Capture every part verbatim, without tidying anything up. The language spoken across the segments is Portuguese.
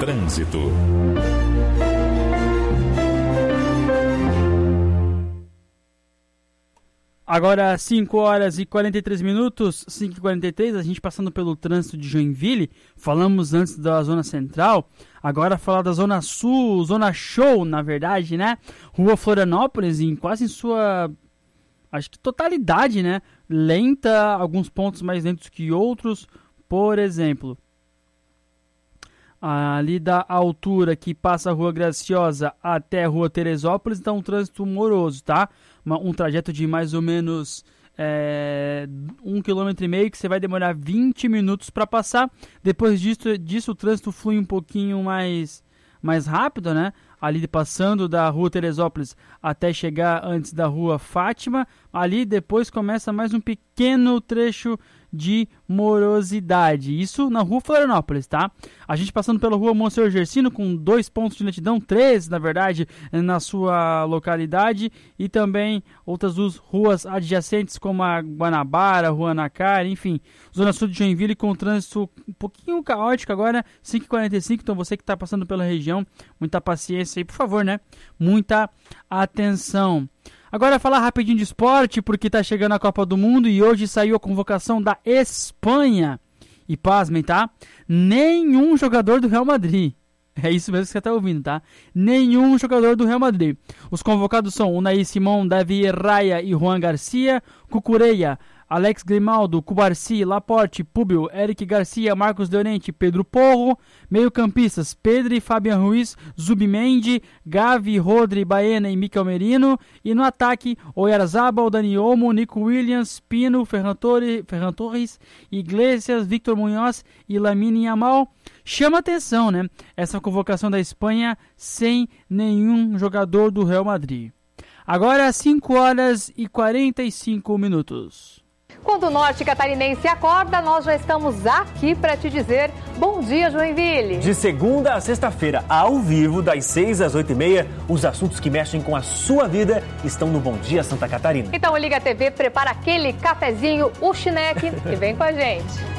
Trânsito. Agora cinco horas e quarenta e três minutos, cinco e quarenta e três, a gente passando pelo trânsito de Joinville. Falamos antes da zona central, agora falar da zona sul, zona show, na verdade, né? Rua Florianópolis, em quase em sua, acho que totalidade, né? Lenta, alguns pontos mais lentos que outros. Por exemplo, ali da altura que passa a Rua Graciosa até a Rua Teresópolis, está um trânsito moroso, tá? Um trajeto de mais ou menos é, um quilômetro e meio, que você vai demorar vinte minutos para passar. Depois disso, disso, o trânsito flui um pouquinho mais, mais rápido, né? Ali passando da Rua Teresópolis até chegar antes da Rua Fátima. Ali depois começa mais um pequeno trecho de morosidade. Isso na Rua Florianópolis, tá? A gente passando pela Rua Monsenhor Gersino com dois pontos de lentidão, três, na verdade, na sua localidade, e também outras duas ruas adjacentes como a Guanabara, Rua Anacari, enfim. Zona Sul de Joinville com trânsito um pouquinho caótico agora, cinco e quarenta e cinco, então você que está passando pela região, muita paciência aí, por favor, né? Muita atenção. Agora falar rapidinho de esporte, porque está chegando a Copa do Mundo e hoje saiu a convocação da Espanha. E pasmem, tá? Nenhum jogador do Real Madrid. É isso mesmo que você está ouvindo, tá? Nenhum jogador do Real Madrid. Os convocados são Unai Simón, Davi Raya e Juan Garcia, Cucurella, Alex Grimaldo, Cubarci, Laporte, Públio, Eric Garcia, Marcos Llorente, Pedro Porro. Meio-campistas, Pedro e Fabian Ruiz, Zubimendi, Gavi, Rodri, Baena e Mikel Merino. E no ataque, Oyarzabal, Dani Olmo, Nico Williams, Pino, Ferran Torres, Ferran Torres, Iglesias, Victor Munhoz e Lamine Yamal. Chama atenção, né? Essa convocação da Espanha sem nenhum jogador do Real Madrid. Agora cinco horas e quarenta e cinco minutos. Quando o norte catarinense acorda, nós já estamos aqui para te dizer bom dia, Joinville. De segunda a sexta-feira, ao vivo, das seis às oito e meia, os assuntos que mexem com a sua vida estão no Bom Dia Santa Catarina. Então liga a T V, prepara aquele cafezinho, o chineque e vem com a gente.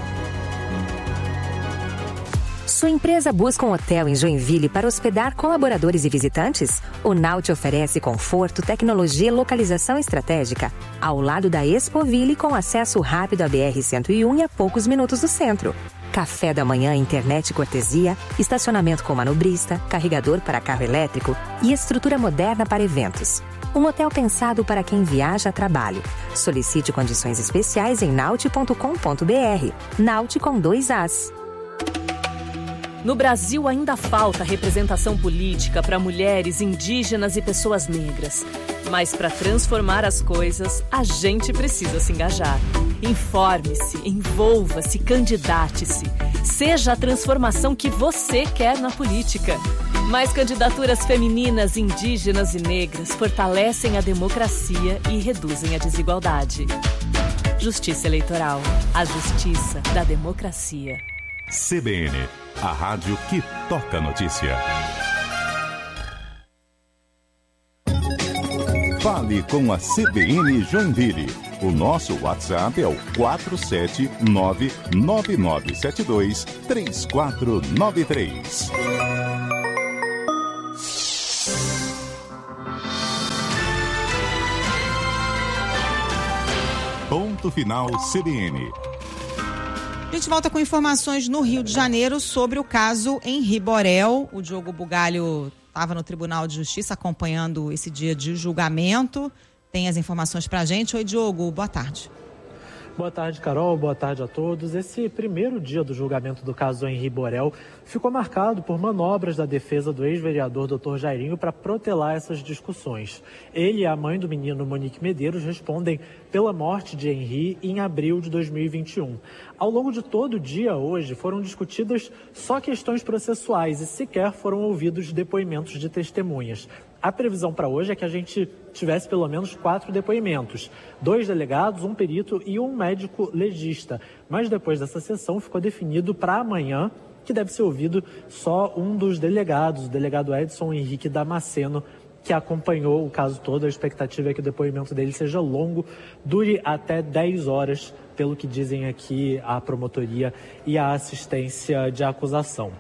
Sua empresa busca um hotel em Joinville para hospedar colaboradores e visitantes? O Naut oferece conforto, tecnologia e localização estratégica ao lado da Expoville, com acesso rápido à B R cento e um e a poucos minutos do centro. Café da manhã, internet cortesia, estacionamento com manobrista, carregador para carro elétrico e estrutura moderna para eventos. Um hotel pensado para quem viaja a trabalho. Solicite condições especiais em naut ponto com ponto b r. Naut com dois As. No Brasil ainda falta representação política para mulheres, indígenas e pessoas negras. Mas para transformar as coisas, a gente precisa se engajar. Informe-se, envolva-se, candidate-se. Seja a transformação que você quer na política. Mais candidaturas femininas, indígenas e negras fortalecem a democracia e reduzem a desigualdade. Justiça Eleitoral. A justiça da democracia. C B N, a rádio que toca notícia. Fale com a C B N Joinville. O nosso WhatsApp é o quatro sete nove nove nove sete dois três quatro nove três. Ponto final C B N. A gente volta com informações no Rio de Janeiro sobre o caso Henri Borel. O Diogo Bugalho estava no Tribunal de Justiça acompanhando esse dia de julgamento. Tem as informações pra gente. Oi, Diogo, boa tarde. Boa tarde, Carol. Boa tarde a todos. Esse primeiro dia do julgamento do caso Henri Borel ficou marcado por manobras da defesa do ex-vereador doutor Jairinho para protelar essas discussões. Ele e a mãe do menino, Monique Medeiros, respondem pela morte de Henri em abril de dois mil e vinte e um. Ao longo de todo o dia hoje foram discutidas só questões processuais e sequer foram ouvidos depoimentos de testemunhas. A previsão para hoje é que a gente tivesse pelo menos quatro depoimentos, dois delegados, um perito e um médico legista. Mas depois dessa sessão ficou definido para amanhã que deve ser ouvido só um dos delegados, o delegado Edson Henrique Damasceno, que acompanhou o caso todo. A expectativa é que o depoimento dele seja longo, dure até dez horas, pelo que dizem aqui a promotoria e a assistência de acusação.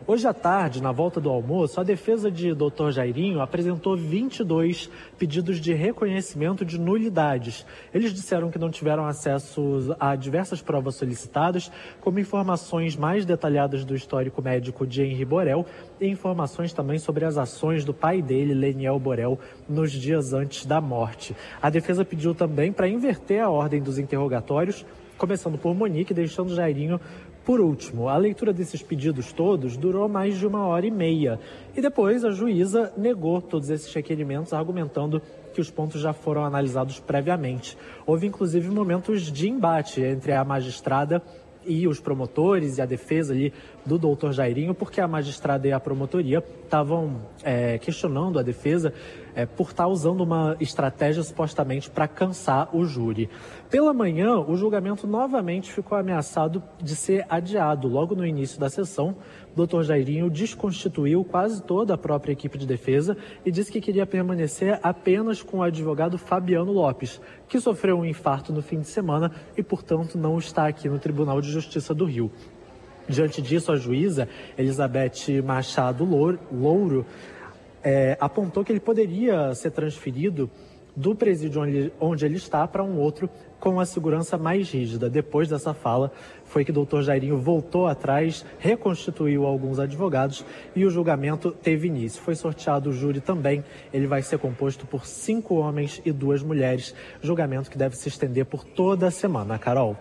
Hoje à tarde, na volta do almoço, a defesa de doutor Jairinho apresentou vinte e dois pedidos de reconhecimento de nulidades. Eles disseram que não tiveram acesso a diversas provas solicitadas, como informações mais detalhadas do histórico médico de Henri Borel e informações também sobre as ações do pai dele, Leniel Borel, nos dias antes da morte. A defesa pediu também para inverter a ordem dos interrogatórios, começando por Monique, deixando Jairinho por último. A leitura desses pedidos todos durou mais de uma hora e meia. E depois a juíza negou todos esses requerimentos, argumentando que os pontos já foram analisados previamente. Houve inclusive momentos de embate entre a magistrada e os promotores e a defesa ali do doutor Jairinho, porque a magistrada e a promotoria estavam é, questionando a defesa é, por estar usando uma estratégia supostamente para cansar o júri. Pela manhã, o julgamento novamente ficou ameaçado de ser adiado. Logo no início da sessão, o doutor Jairinho desconstituiu quase toda a própria equipe de defesa e disse que queria permanecer apenas com o advogado Fabiano Lopes, que sofreu um infarto no fim de semana e, portanto, não está aqui no Tribunal de Justiça do Rio. Diante disso, a juíza Elizabeth Machado Louro é, apontou que ele poderia ser transferido do presídio onde, onde ele está para um outro com a segurança mais rígida. Depois dessa fala, foi que o doutor Jairinho voltou atrás, reconstituiu alguns advogados e o julgamento teve início. Foi sorteado o júri também. Ele vai ser composto por cinco homens e duas mulheres. Julgamento que deve se estender por toda a semana. Carol.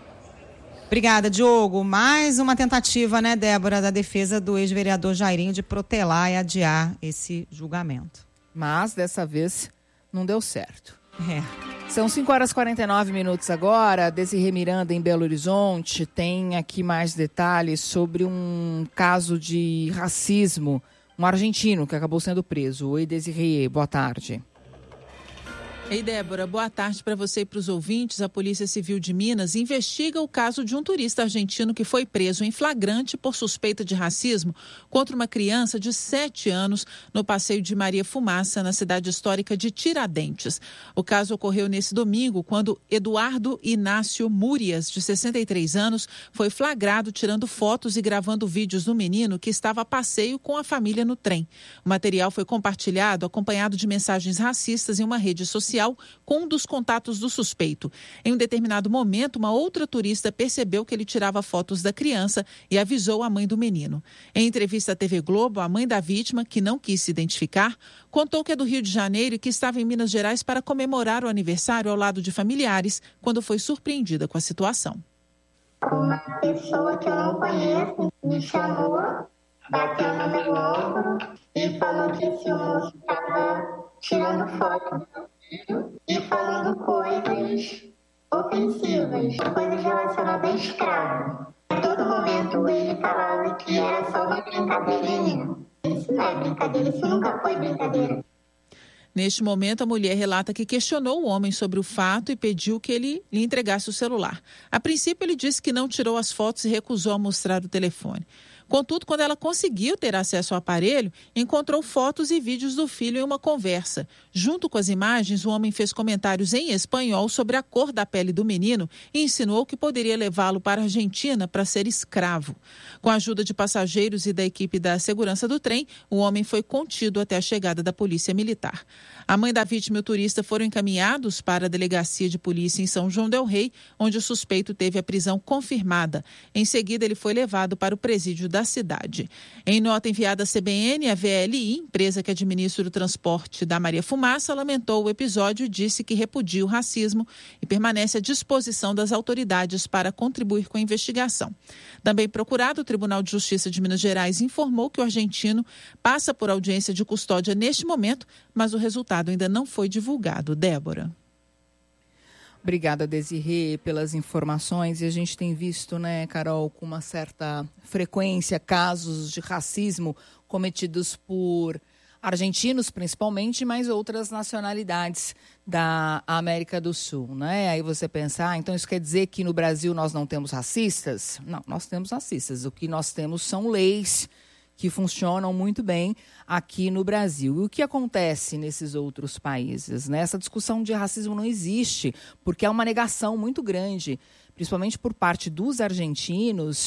Obrigada, Diogo. Mais uma tentativa, né, Débora, da defesa do ex-vereador Jairinho de protelar e adiar esse julgamento. Mas, dessa vez, não deu certo. É. São cinco horas e quarenta e nove minutos agora. Desirê Miranda, em Belo Horizonte, tem aqui mais detalhes sobre um caso de racismo. Um argentino que acabou sendo preso. Oi, Desirê, boa tarde. Ei, Débora, boa tarde para você e para os ouvintes. A Polícia Civil de Minas investiga o caso de um turista argentino que foi preso em flagrante por suspeita de racismo contra uma criança de sete anos no passeio de Maria Fumaça, na cidade histórica de Tiradentes. O caso ocorreu nesse domingo, quando Eduardo Inácio Múrias, de sessenta e três anos, foi flagrado tirando fotos e gravando vídeos do menino que estava a passeio com a família no trem. O material foi compartilhado acompanhado de mensagens racistas em uma rede social com um dos contatos do suspeito. Em um determinado momento, uma outra turista percebeu que ele tirava fotos da criança e avisou a mãe do menino. Em entrevista à T V Globo, a mãe da vítima, que não quis se identificar, contou que é do Rio de Janeiro e que estava em Minas Gerais para comemorar o aniversário ao lado de familiares, quando foi surpreendida com a situação. Uma pessoa que eu não conheço me chamou, bateu no meu ombro e falou que esse moço estava tirando foto e falando coisas ofensivas, coisas relacionadas a escravo. A todo momento ele falava que era só uma brincadeirinha. Isso não é brincadeira, isso nunca foi brincadeira. Neste momento, a mulher relata que questionou o homem sobre o fato e pediu que ele lhe entregasse o celular. A princípio, ele disse que não tirou as fotos e recusou a mostrar o telefone. Contudo, quando ela conseguiu ter acesso ao aparelho, encontrou fotos e vídeos do filho em uma conversa. Junto com as imagens, o homem fez comentários em espanhol sobre a cor da pele do menino e insinuou que poderia levá-lo para a Argentina para ser escravo. Com a ajuda de passageiros e da equipe da segurança do trem, o homem foi contido até a chegada da polícia militar. A mãe da vítima e o turista foram encaminhados para a delegacia de polícia em São João del Rei, onde o suspeito teve a prisão confirmada. Em seguida, ele foi levado para o presídio da cidade. Em nota enviada à C B N, a V L I, empresa que administra o transporte da Maria Fumaça, lamentou o episódio e disse que repudia o racismo e permanece à disposição das autoridades para contribuir com a investigação. Também procurado, o Tribunal de Justiça de Minas Gerais informou que o argentino passa por audiência de custódia neste momento, mas o resultado ainda não foi divulgado. Débora. Obrigada, Desirê, pelas informações. E a gente tem visto, né, Carol, com uma certa frequência, casos de racismo cometidos por argentinos, principalmente, mas outras nacionalidades da América do Sul, né? Aí você pensa, ah, então isso quer dizer que no Brasil nós não temos racistas? Não, nós temos racistas. O que nós temos são leis que funcionam muito bem aqui no Brasil. E o que acontece nesses outros países? Né? Essa discussão de racismo não existe, porque há uma negação muito grande, principalmente por parte dos argentinos,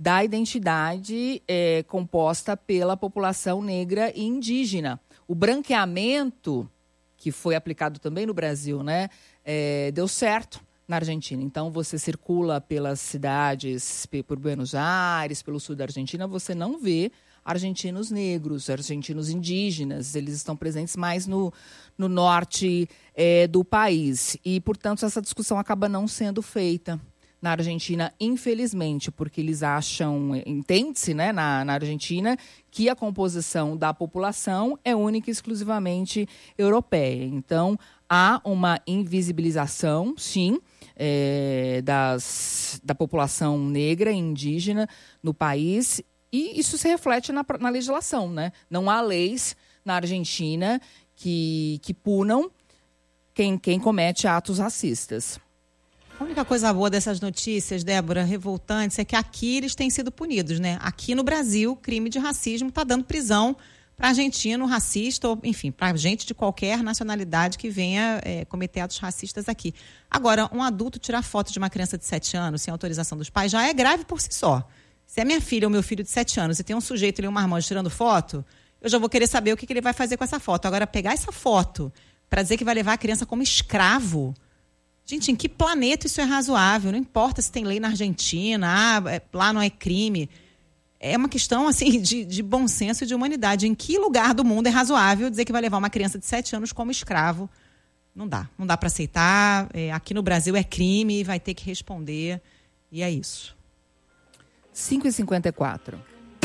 da identidade é, composta pela população negra e indígena. O branqueamento, que foi aplicado também no Brasil, né, é, deu certo na Argentina. Então, você circula pelas cidades, por Buenos Aires, pelo sul da Argentina, você não vê argentinos negros, argentinos indígenas. Eles estão presentes mais no, no norte é, do país. E, portanto, essa discussão acaba não sendo feita na Argentina, infelizmente, porque eles acham, entende-se, né, na, na Argentina, que a composição da população é única e exclusivamente europeia. Então, há uma invisibilização, sim, é, das, da população negra e indígena no país, e isso se reflete na, na legislação, né? Não há leis na Argentina que, que punam quem, quem comete atos racistas. A única coisa boa dessas notícias, Débora, revoltantes, é que aqui eles têm sido punidos, né? Aqui no Brasil, crime de racismo está dando prisão para argentino racista, ou, enfim, para gente de qualquer nacionalidade que venha é, cometer atos racistas aqui. Agora, um adulto tirar foto de uma criança de sete anos sem autorização dos pais já é grave por si só. Se é minha filha ou meu filho de sete anos e tem um sujeito ali, um marmanjo tirando foto, eu já vou querer saber o que, que ele vai fazer com essa foto. Agora, pegar essa foto para dizer que vai levar a criança como escravo... Gente, em que planeta isso é razoável? Não importa se tem lei na Argentina, ah, lá não é crime. É uma questão assim, de, de bom senso e de humanidade. Em que lugar do mundo é razoável dizer que vai levar uma criança de sete anos como escravo? Não dá. Não dá para aceitar. É, aqui no Brasil é crime, vai ter que responder. E é isso. cinco e cinquenta e quatro.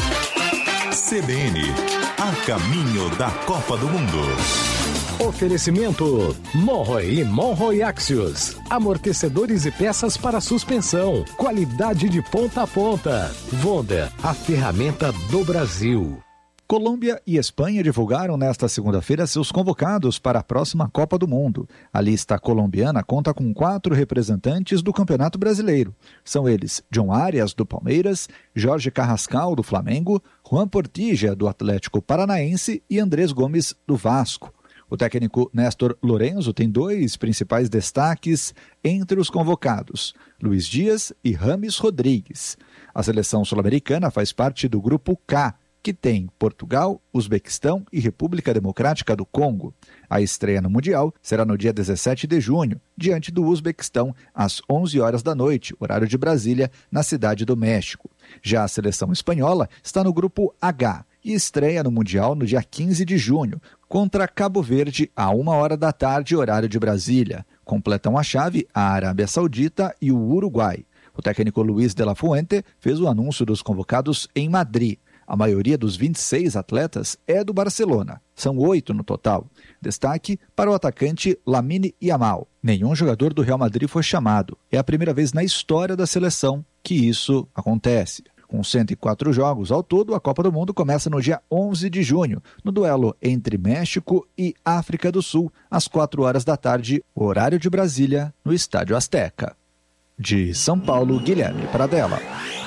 C B N, a caminho da Copa do Mundo. Oferecimento Monroe e Monroe Axios. Amortecedores e peças para suspensão. Qualidade de ponta a ponta. Vonda, a ferramenta do Brasil. Colômbia e Espanha divulgaram nesta segunda-feira seus convocados para a próxima Copa do Mundo. A lista colombiana conta com quatro representantes do Campeonato Brasileiro. São eles John Arias, do Palmeiras, Jorge Carrascal, do Flamengo, Juan Portilla, do Atlético Paranaense e Andrés Gomes, do Vasco. O técnico Néstor Lorenzo tem dois principais destaques entre os convocados, Luiz Dias e Rames Rodrigues. A seleção sul-americana faz parte do Grupo K, que tem Portugal, Uzbequistão e República Democrática do Congo. A estreia no Mundial será no dia dezessete de junho, diante do Uzbequistão, às onze horas da noite, horário de Brasília, na Cidade do México. Já a seleção espanhola está no Grupo H e estreia no Mundial no dia quinze de junho, contra Cabo Verde, a uma hora da tarde, horário de Brasília. Completam a chave a Arábia Saudita e o Uruguai. O técnico Luiz de la Fuente fez o anúncio dos convocados em Madrid. A maioria dos vinte e seis atletas é do Barcelona. São oito no total. Destaque para o atacante Lamine Yamal. Nenhum jogador do Real Madrid foi chamado. É a primeira vez na história da seleção que isso acontece. Com cento e quatro jogos ao todo, a Copa do Mundo começa no dia onze de junho, no duelo entre México e África do Sul, às quatro horas da tarde, horário de Brasília, no Estádio Azteca. De São Paulo, Guilherme Pradella.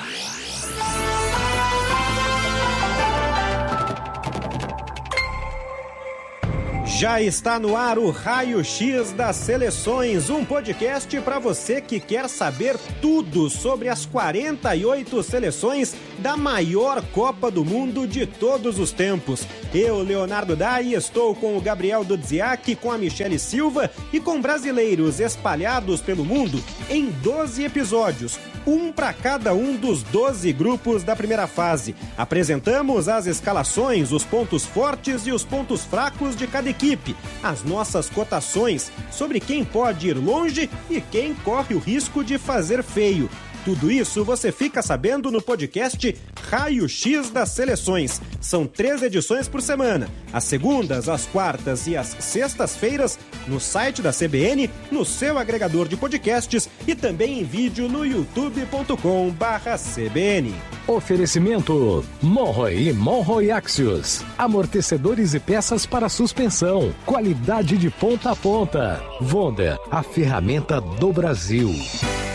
Já está no ar o Raio X das Seleções, um podcast para você que quer saber tudo sobre as quarenta e oito seleções da maior Copa do Mundo de todos os tempos. Eu, Leonardo Dai, estou com o Gabriel Dudziak, com a Michele Silva e com brasileiros espalhados pelo mundo em doze episódios, um para cada um dos doze grupos da primeira fase. Apresentamos as escalações, os pontos fortes e os pontos fracos de cada equipe, as nossas cotações sobre quem pode ir longe e quem corre o risco de fazer feio. Tudo isso você fica sabendo no podcast Raio X das Seleções. São três edições por semana, às segundas, às quartas e às sextas-feiras, no site da C B N, no seu agregador de podcasts e também em vídeo no youtube ponto com barra C B N. Oferecimento Monroe e Monroe Axios. Amortecedores e peças para suspensão. Qualidade de ponta a ponta. Vonda, a ferramenta do Brasil.